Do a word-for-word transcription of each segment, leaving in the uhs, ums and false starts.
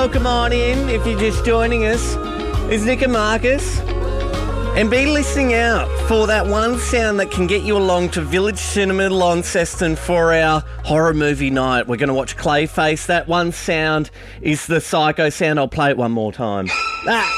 welcome on in if you're just joining us. It's Nick and Marcus. And be listening out for that one sound that can get you along to Village Cinema Launceston for our horror movie night. We're going to watch Clayface. That one sound is the Psycho sound. I'll play it one more time. Ah.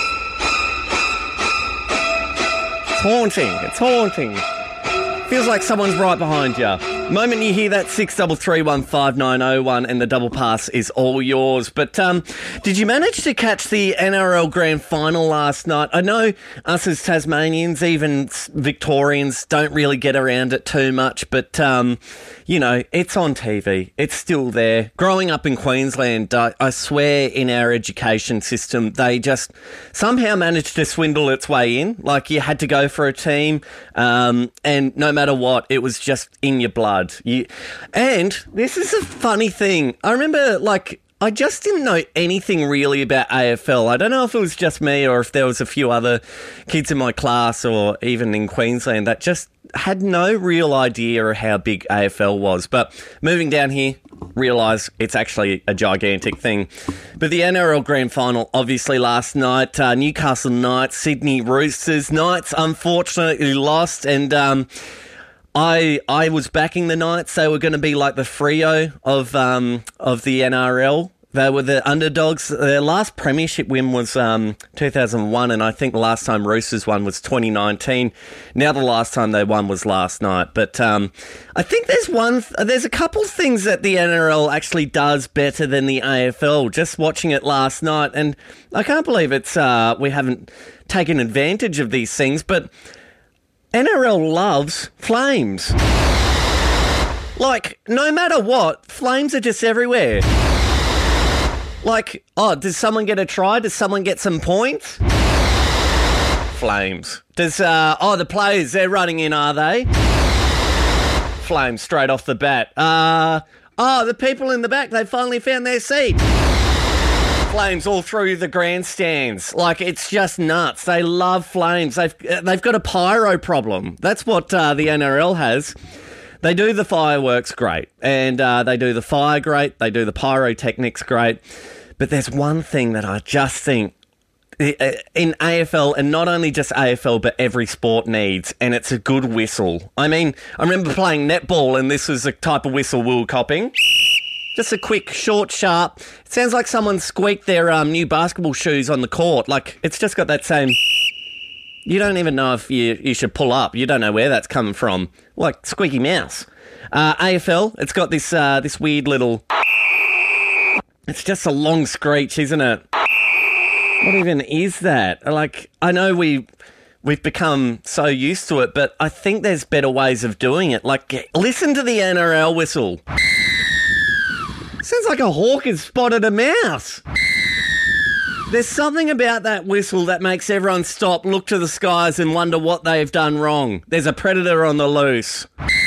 It's haunting. It's haunting. Feels like someone's right behind you. The moment you hear that, six three three one five nine oh one and the double pass is all yours. But um, did you manage to catch the N R L Grand Final last night? I know us as Tasmanians, even Victorians, don't really get around it too much, but, um, you know, it's on T V. It's still there. Growing up in Queensland, I, I swear in our education system, they just somehow managed to swindle its way in. Like, you had to go for a team, um, and no matter what, it was just in your blood. You, and this is a funny thing. I remember, like, I just didn't know anything really about A F L. I don't know if it was just me or if there was a few other kids in my class or even in Queensland that just had no real idea of how big A F L was. But moving down here, realise it's actually a gigantic thing. But the N R L Grand Final, obviously last night, uh, Newcastle Knights, Sydney Roosters. Knights unfortunately lost, and um, I I was backing the Knights. They were going to be like the Freo of um of the N R L. They were the underdogs. Their last premiership win was um two thousand one, and I think the last time Roosters won was twenty nineteen. Now the last time they won was last night. But um, I think there's one, there's a couple things that the N R L actually does better than the A F L. Just watching it last night, and I can't believe it's uh we haven't taken advantage of these things, but N R L loves flames. Like, no matter what, flames are just everywhere. Like, oh, does someone get a try? Does someone get some points? Flames. Does, uh, oh, the players, they're running in, are they? Flames straight off the bat. Uh, oh, the people in the back, they finally found their seat. Flames all through the grandstands. Like, it's just nuts. They love flames. They've they've got a pyro problem. That's what uh, the N R L has. They do the fireworks great, and uh, they do the fire great. They do the pyrotechnics great. But there's one thing that I just think in A F L, and not only just A F L, but every sport needs, and it's a good whistle. I mean, I remember playing netball, and this was the type of whistle we were copying. Just a quick, short, sharp. It sounds like someone squeaked their um, new basketball shoes on the court. Like, it's just got that same... You don't even know if you, you should pull up. You don't know where that's coming from. Like Squeaky Mouse. Uh, A F L, it's got this uh, this weird little... It's just a long screech, isn't it? What even is that? Like, I know we... We've become so used to it, but I think there's better ways of doing it. Like, listen to the N R L whistle. Sounds like a hawk has spotted a mouse. There's something about that whistle that makes everyone stop, look to the skies and wonder what they've done wrong. There's a predator on the loose.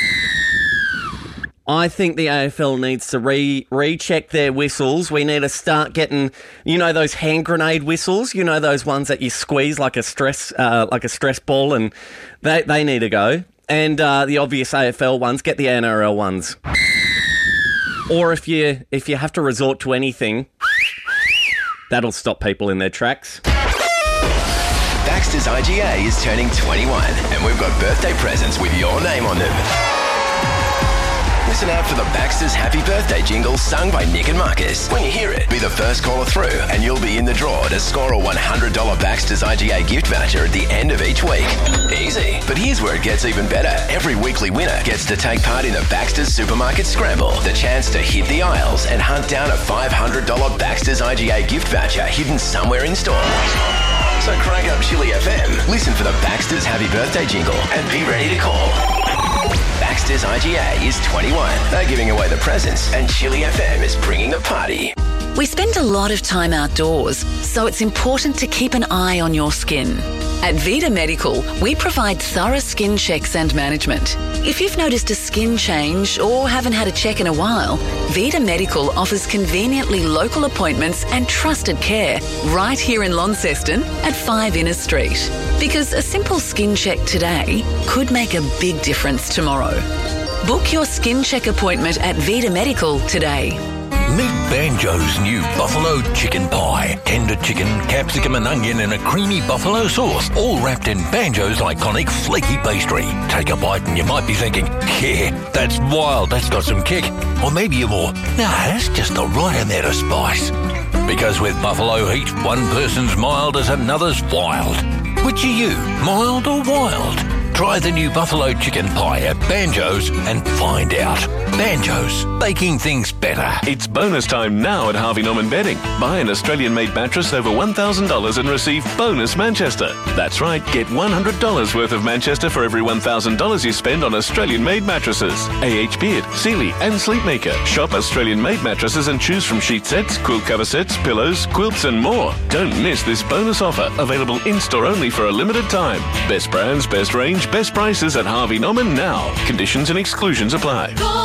I think the A F L needs to re recheck their whistles. We need to start getting, you know, those hand grenade whistles. You know, those ones that you squeeze like a stress, uh, like a stress ball, and they they need to go. And uh, the obvious A F L ones, get the N R L ones. Or if you if you have to resort to anything, that'll stop people in their tracks. Baxter's I G A is turning twenty-one, and we've got birthday presents with your name on them. Listen out for the Baxter's Happy Birthday jingle sung by Nick and Marcus. When you hear it, be the first caller through, and you'll be in the draw to score a one hundred dollars Baxter's I G A gift voucher at the end of each week. Easy. But here's where it gets even better. Every weekly winner gets to take part in the Baxter's Supermarket Scramble, the chance to hit the aisles and hunt down a five hundred dollars Baxter's I G A gift voucher hidden somewhere in store. So crank up Chili F M, listen for the Baxter's Happy Birthday jingle, and be ready to call. Baxter's I G A is twenty-one. They're giving away the presents, and Chili F M is bringing the party. We spend a lot of time outdoors, so it's important to keep an eye on your skin. At Vita Medical, we provide thorough skin checks and management. If you've noticed a skin change or haven't had a check in a while, Vita Medical offers conveniently local appointments and trusted care right here in Launceston at five Innes Street. Because a simple skin check today could make a big difference tomorrow. Book your skin check appointment at Vita Medical today. Meet Banjo's new buffalo chicken pie. Tender chicken, capsicum and onion in a creamy buffalo sauce, all wrapped in Banjo's iconic flaky pastry. Take a bite and you might be thinking, yeah, that's wild, that's got some kick. Or maybe you're more, nah, that's just the right amount of spice. Because with buffalo heat, one person's mild as another's wild. Which are you, mild or wild? Try the new buffalo chicken pie at Banjo's and find out. Banjo's, baking things better. It's bonus time now at Harvey Norman Bedding. Buy an Australian-made mattress over one thousand dollars and receive bonus Manchester. That's right, get one hundred dollars worth of Manchester for every one thousand dollars you spend on Australian-made mattresses. A H Beard, Sealy and Sleepmaker. Shop Australian-made mattresses and choose from sheet sets, quilt cover sets, pillows, quilts and more. Don't miss this bonus offer, available in-store only for a limited time. Best brands, best range, best prices at Harvey Norman now. Conditions and exclusions apply.